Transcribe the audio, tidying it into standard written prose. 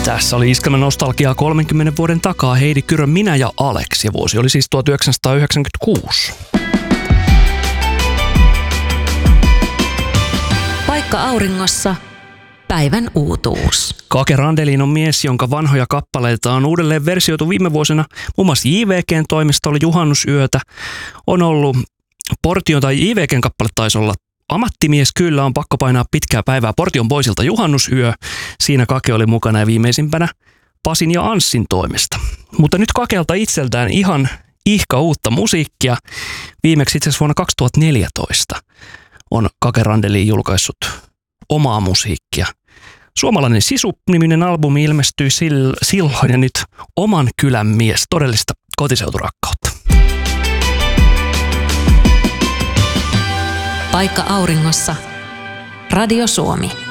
Tässä oli Iskelmän nostalgiaa 30 vuoden takaa Heidi Kyrön Minä ja Alex, ja vuosi oli siis 1996. Paikka auringossa. Päivän uutuus. Kake Randelin on mies, jonka vanhoja kappaleita on uudelleen versioitu viime vuosina. Muun muassa JVG:n toimesta oli Juhannusyötä. On ollut Portion tai JVG:n kappale taisi olla Ammattimies kyllä on pakko painaa pitkää päivää Portion poisilta Juhannusyö. Siinä Kake oli mukana ja viimeisimpänä Pasin ja Anssin toimesta. Mutta nyt Kakelta itseltään ihan ihka uutta musiikkia. Viimeksi itse asiassa vuonna 2014 on Kake Randelin julkaissut omaa musiikkia. Suomalainen Sisu-niminen albumi ilmestyi silloin ja nyt Oman kylän mies, todellista kotiseuturakkautta. Paikka auringossa. Radio Suomi.